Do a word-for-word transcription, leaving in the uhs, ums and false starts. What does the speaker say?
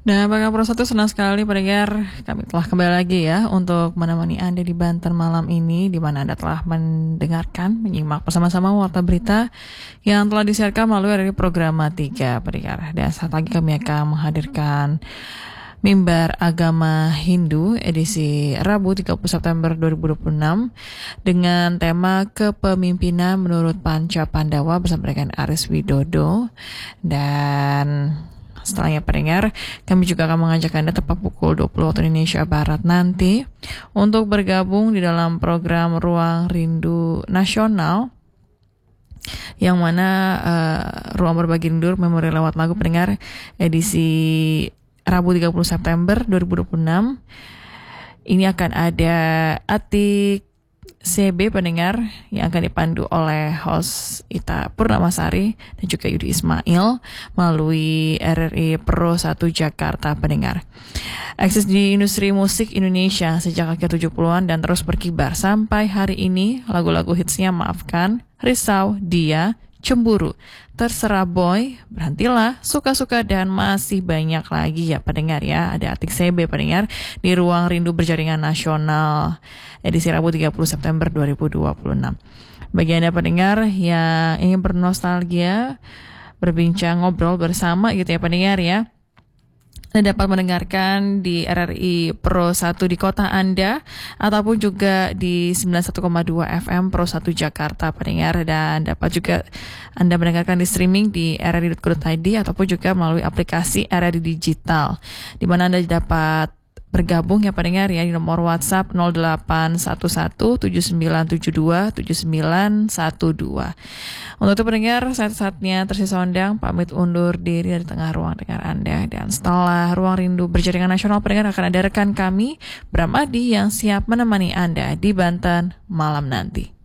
Dan Bang Pro satu senang sekali pendengar kami telah kembali lagi ya untuk menemani Anda di Banten malam ini, di mana Anda telah mendengarkan, menyimak bersama-sama warta berita yang telah disiarkan melalui dari program tiga pendengar. Dan saat lagi kami akan menghadirkan Mimbar Agama Hindu edisi Rabu tiga puluh September dua ribu dua puluh enam dengan tema Kepemimpinan Menurut Panca Pandawa bersama dengan Aris Widodo. Dan setelahnya pendengar, kami juga akan mengajak Anda tepat pukul dua puluh waktu Indonesia Barat nanti untuk bergabung di dalam program Ruang Rindu Nasional, yang mana uh, Ruang Berbagi Rindu Memori Lewat Lagu pendengar edisi Rabu tiga puluh September dua ribu dua puluh enam. Ini akan ada Atik C B pendengar yang akan dipandu oleh host Ita Purnamasari dan juga Yudi Ismail melalui R R I Pro satu Jakarta pendengar. Eksis di industri musik Indonesia sejak akhir tujuh puluhan dan terus berkibar sampai hari ini. Lagu-lagu hitsnya Maafkan, Risau, Dia, Cemburu, Terserah Boy, Berhentilah, Suka-Suka, dan masih banyak lagi ya pendengar ya. Ada Atik C B pendengar di Ruang Rindu Berjaringan Nasional edisi Rabu tiga puluh September dua ribu dua puluh enam. Bagi Anda pendengar yang ingin bernostalgia, berbincang, ngobrol bersama gitu ya pendengar ya, Anda dapat mendengarkan di R R I Pro satu di kota Anda ataupun juga di sembilan puluh satu koma dua F M Pro satu Jakarta pendengar, dan dapat juga Anda mendengarkan di streaming di r r i dot co dot i d ataupun juga melalui aplikasi R R I Digital, di mana Anda dapat bergabung ya pendengar ya di nomor WhatsApp nol delapan satu satu tujuh sembilan tujuh dua tujuh sembilan satu dua. Untuk itu pendengar, saat-saatnya tersisa ondang pamit undur diri dari tengah ruang dengar Anda, dan setelah Ruang Rindu Berjaringan Nasional pendengar akan ada rekan kami Bram Adi yang siap menemani Anda di Banten malam nanti.